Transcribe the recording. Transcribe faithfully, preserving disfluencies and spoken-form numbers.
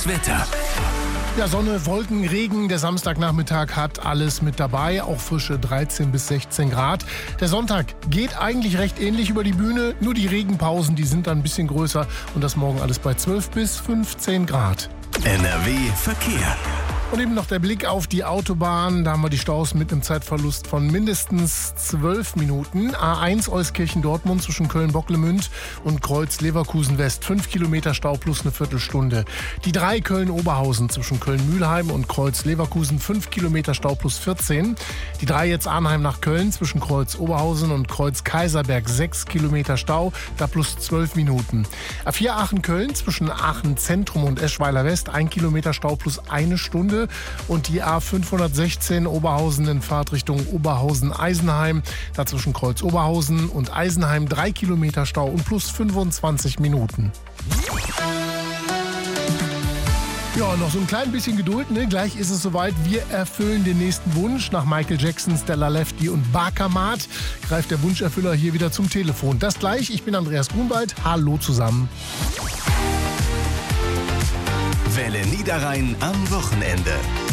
Das Wetter. Ja, Sonne, Wolken, Regen. Der Samstagnachmittag hat alles mit dabei, auch frische dreizehn bis sechzehn Grad. Der Sonntag geht eigentlich recht ähnlich über die Bühne, nur die Regenpausen, die sind dann ein bisschen größer und das morgen alles bei zwölf bis fünfzehn Grad. N R W Verkehr. Und eben noch der Blick auf die Autobahn. Da haben wir die Staus mit einem Zeitverlust von mindestens zwölf Minuten. A eins Euskirchen-Dortmund zwischen Köln-Bocklemünd und Kreuz-Leverkusen-West. fünf Kilometer Stau plus eine Viertelstunde. Die drei Köln-Oberhausen zwischen Köln-Mühlheim und Kreuz-Leverkusen. fünf Kilometer Stau plus vierzehn. Die drei jetzt Arnheim nach Köln zwischen Kreuz-Oberhausen und Kreuz-Kaiserberg. sechs Kilometer Stau, da plus zwölf Minuten. A vier Aachen-Köln zwischen Aachen-Zentrum und Eschweiler-West. ein Kilometer Stau plus eine Stunde. Und die A fünfhundertsechzehn Oberhausen in Fahrtrichtung Oberhausen-Eisenheim. Dazwischen Kreuz-Oberhausen und Eisenheim drei Kilometer Stau und plus fünfundzwanzig Minuten. Ja, noch so ein klein bisschen Geduld, ne? Gleich ist es soweit. Wir erfüllen den nächsten Wunsch. Nach Michael Jackson, Stella Lefty und Barkamat greift der Wunscherfüller hier wieder zum Telefon. Das gleich. Ich bin Andreas Grunwald. Hallo zusammen. Welle Niederrhein am Wochenende.